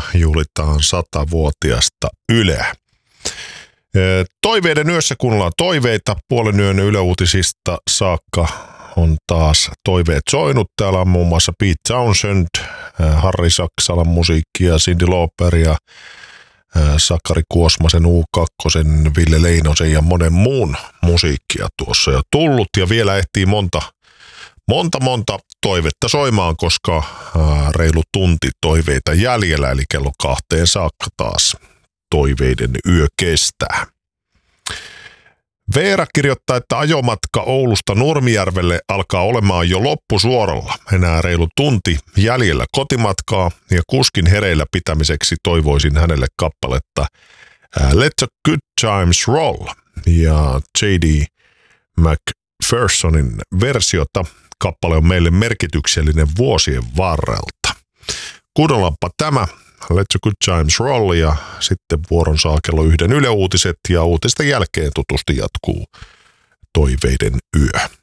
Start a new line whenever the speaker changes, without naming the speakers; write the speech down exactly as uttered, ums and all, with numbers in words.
juhlitaan satavuotiasta Yleä. Toiveiden yössä kuunnellaan toiveita. Puolen yön Yle Uutisista saakka on taas toiveet soinut. Täällä on muun muassa Pete Townshend, Harri Saksalan musiikkia, Cyndi Lauper ja Sakari Kuosmasen, U kaksi, Ville Leinosen ja monen muun musiikkia tuossa jo tullut. Ja vielä ehtii monta, monta, monta toivetta soimaan, koska reilu tunti toiveita jäljellä, eli kello kahteen saakka taas toiveiden yö kestää. Veera kirjoittaa, että ajomatka Oulusta Nurmijärvelle alkaa olemaan jo loppusuoralla. Enää reilu tunti jäljellä kotimatkaa ja kuskin hereillä pitämiseksi toivoisin hänelle kappaletta Let a Good Times Roll ja J D McPhersonin versiota. Kappale on meille merkityksellinen vuosien varrelta. Kuunnellaanpa tämä Let a Good Times Roll ja sitten vuoron saa kello yhden Yle Uutiset ja uutisten jälkeen tutusti jatkuu toiveiden yö.